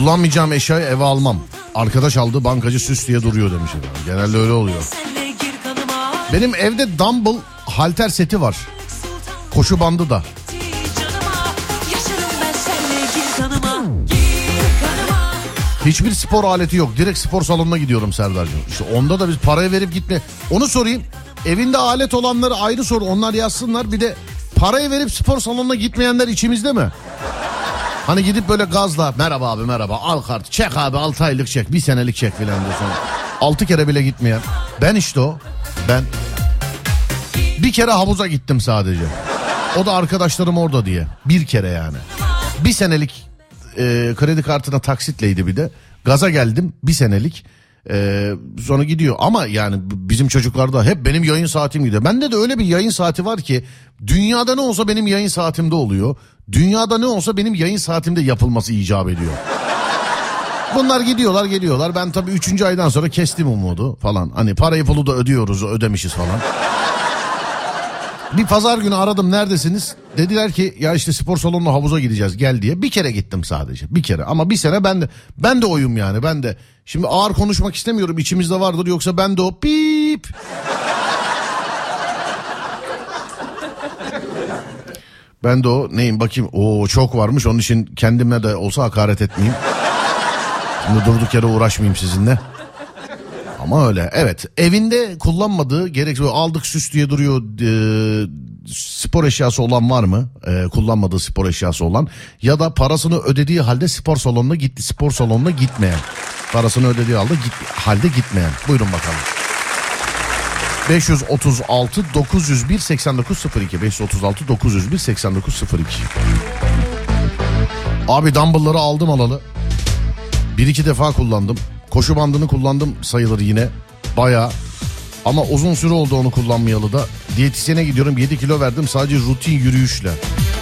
Kullanmayacağım eşyayı eve almam. Arkadaş aldı, bankacı süs diye duruyor demiş efendim. Genelde öyle oluyor. Benim evde dumbbell halter seti var. Koşu bandı da. Hiçbir spor aleti yok. Direkt spor salonuna gidiyorum Serdar'cığım. İşte onda da biz parayı verip gitme. Onu sorayım. Evinde alet olanları ayrı sor. Onlar yazsınlar. Bir de parayı verip spor salonuna gitmeyenler içimizde mi? Hani gidip böyle gazla merhaba abi merhaba al kart çek abi 6 aylık çek 1 senelik çek filan diyorsun. 6 kere bile gitmeyen. Ben işte o. Ben bir kere havuza gittim sadece. O da arkadaşlarım orada diye. Bir kere yani. 1 senelik kredi kartına taksitleydi bir de. Gaza geldim 1 senelik. Sonra gidiyor ama yani bizim çocuklarda hep benim yayın saatim gidiyor. Bende de öyle bir yayın saati var ki dünyada ne olsa benim yayın saatimde oluyor. Dünyada ne olsa benim yayın saatimde yapılması icap ediyor. Bunlar gidiyorlar geliyorlar. Ben tabii 3. aydan sonra kestim umudu falan. Hani parayı pulu da ödemişiz falan. Bir pazar günü aradım neredesiniz? Dediler ki ya işte spor salonuna havuza gideceğiz gel diye. Bir kere gittim sadece bir kere ama bir sene ben de oyum yani ben de. Şimdi ağır konuşmak istemiyorum içimizde vardır yoksa ben de o pip. Ben de o neyim bakayım o çok varmış onun için kendime de olsa hakaret etmeyeyim. Şimdi durduk yere uğraşmayayım sizinle. Ama öyle evet evinde kullanmadığı gerekli aldık süs diye duruyor spor eşyası olan var mı? Kullanmadığı spor eşyası olan ya da parasını ödediği halde spor salonuna gitmeyen. Parasını ödediği halde gitmeyen. Buyurun bakalım. 536 901 8902 536 901 8902. Abi dumbbellları aldım alalı. 1-2 defa kullandım. Koşu bandını kullandım sayılır yine. Bayağı. Ama uzun süre oldu onu kullanmayalı da. Diyetisyene gidiyorum 7 kilo verdim sadece rutin yürüyüşle.